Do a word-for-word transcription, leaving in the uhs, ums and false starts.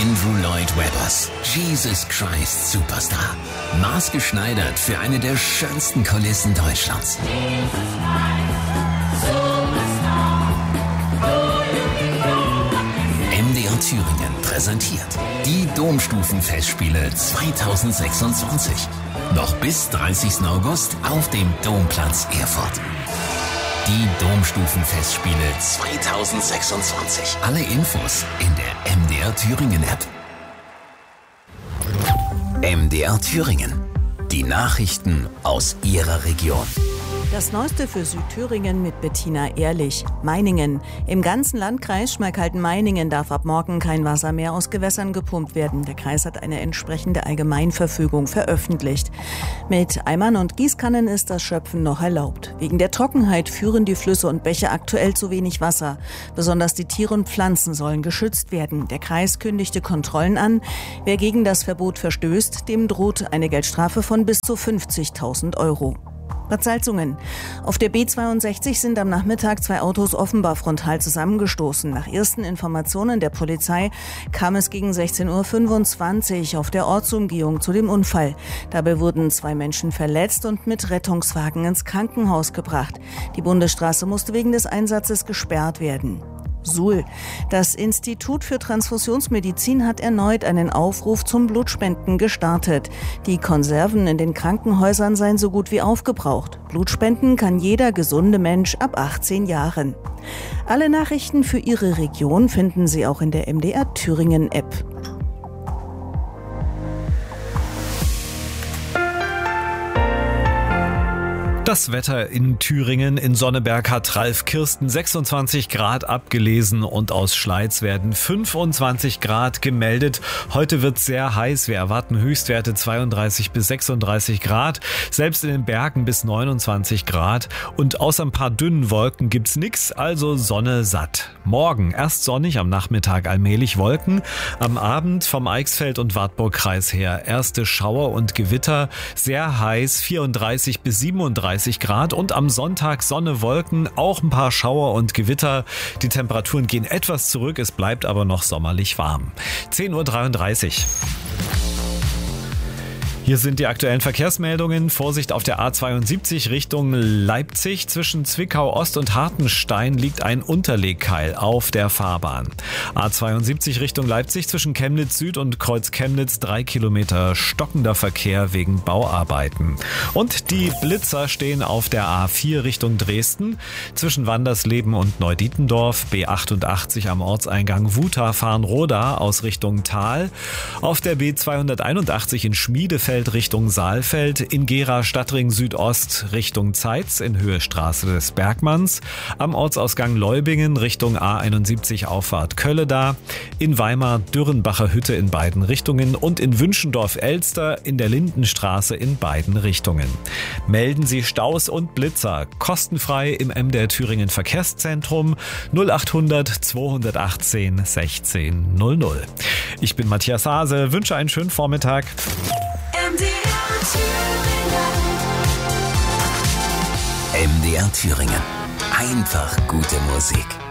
Andrew Lloyd Webbers Jesus Christ Superstar. Maßgeschneidert für eine der schönsten Kulissen Deutschlands. M D R Thüringen präsentiert die Domstufenfestspiele zweitausendsechsundzwanzig. Noch bis dreißigsten August auf dem Domplatz Erfurt. Die Domstufenfestspiele zweitausendsechsundzwanzig. Alle Infos in der M D R Thüringen App. M D R Thüringen. Die Nachrichten aus Ihrer Region. Das Neueste für Südthüringen mit Bettina Ehrlich. Meiningen. Im ganzen Landkreis Schmalkalden-Meiningen darf ab morgen kein Wasser mehr aus Gewässern gepumpt werden. Der Kreis hat eine entsprechende Allgemeinverfügung veröffentlicht. Mit Eimern und Gießkannen ist das Schöpfen noch erlaubt. Wegen der Trockenheit führen die Flüsse und Bäche aktuell zu wenig Wasser. Besonders die Tiere und Pflanzen sollen geschützt werden. Der Kreis kündigte Kontrollen an. Wer gegen das Verbot verstößt, dem droht eine Geldstrafe von bis zu fünfzigtausend Euro. Bad Salzungen. Auf der B zweiundsechzig sind am Nachmittag zwei Autos offenbar frontal zusammengestoßen. Nach ersten Informationen der Polizei kam es gegen sechzehn Uhr fünfundzwanzig auf der Ortsumgehung zu dem Unfall. Dabei wurden zwei Menschen verletzt und mit Rettungswagen ins Krankenhaus gebracht. Die Bundesstraße musste wegen des Einsatzes gesperrt werden. Suhl. Das Institut für Transfusionsmedizin hat erneut einen Aufruf zum Blutspenden gestartet. Die Konserven in den Krankenhäusern seien so gut wie aufgebraucht. Blutspenden kann jeder gesunde Mensch ab achtzehn Jahren. Alle Nachrichten für Ihre Region finden Sie auch in der M D R Thüringen App. Das Wetter in Thüringen. In Sonneberg hat Ralf Kirsten sechsundzwanzig Grad abgelesen und aus Schleiz werden fünfundzwanzig Grad gemeldet. Heute wird sehr heiß. Wir erwarten Höchstwerte zweiunddreißig bis sechsunddreißig Grad. Selbst in den Bergen bis neunundzwanzig Grad. Und außer ein paar dünnen Wolken gibt's nix, also Sonne satt. Morgen erst sonnig, am Nachmittag allmählich Wolken. Am Abend vom Eichsfeld und Wartburg-Kreis her erste Schauer und Gewitter. Sehr heiß, vierunddreißig bis siebenunddreißig Grad und am Sonntag Sonne, Wolken, auch ein paar Schauer und Gewitter. Die Temperaturen gehen etwas zurück, es bleibt aber noch sommerlich warm. zehn Uhr dreiunddreißig. Hier sind die aktuellen Verkehrsmeldungen. Vorsicht auf der A zweiundsiebzig Richtung Leipzig. Zwischen Zwickau Ost und Hartenstein liegt ein Unterlegkeil auf der Fahrbahn. A zweiundsiebzig Richtung Leipzig zwischen Chemnitz Süd und Kreuz Chemnitz drei Kilometer stockender Verkehr wegen Bauarbeiten. Und die Blitzer stehen auf der A vier Richtung Dresden. Zwischen Wandersleben und Neudietendorf. B achtundachtzig am Ortseingang Wuta-Farnroda aus Richtung Tal. Auf der B zweihunderteinundachtzig in Schmiedefeld Richtung Saalfeld, in Gera Stadtring Südost Richtung Zeitz in Höhe Straße des Bergmanns, am Ortsausgang Leubingen Richtung A einundsiebzig Auffahrt Kölleda, in Weimar Dürrenbacher Hütte in beiden Richtungen und in Wünschendorf-Elster in der Lindenstraße in beiden Richtungen. Melden Sie Staus und Blitzer kostenfrei im M D R Thüringen Verkehrszentrum null achthundert zweihundertachtzehn sechzehn null null. Ich bin Matthias Hase, wünsche einen schönen Vormittag. M D R Thüringen. Einfach gute Musik.